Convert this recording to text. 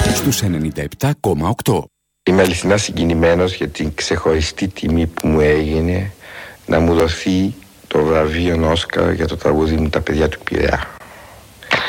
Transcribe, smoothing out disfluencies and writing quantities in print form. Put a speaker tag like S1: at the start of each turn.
S1: στους 97,8.
S2: Είμαι αληθινά συγκινημένος για την ξεχωριστή τιμή που μου έγινε να μου δοθεί το βραβείο Όσκαρ για το τραγούδι μου «Τα παιδιά του Πειραιά».